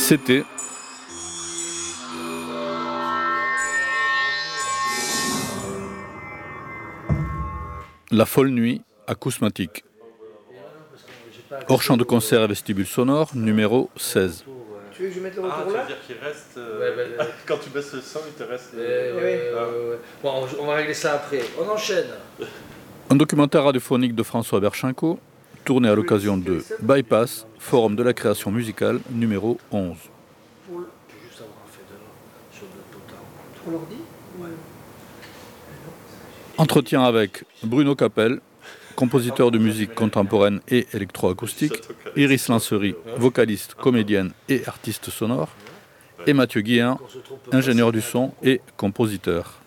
C'était La folle nuit acousmatique. Hors champ de concert et vestibule sonore, numéro 16. Tu veux que je mette le retour tu là? veux dire qu'il reste... Ouais. Quand tu baisses le son, il te reste... Ouais. Bon, on va régler ça après. On enchaîne. Un documentaire radiophonique de François Berchenko, tourné à l'occasion de Bypass, Forum de la création musicale, numéro 11. Pour le... Je veux juste avoir un fait de sur le total. Pour l'ordi? Ouais. Entretien avec Bruno Capel, compositeur de musique contemporaine et électroacoustique, Iris Lancery, vocaliste, comédienne et artiste sonore, et Mathieu Guillain, ingénieur du son et compositeur.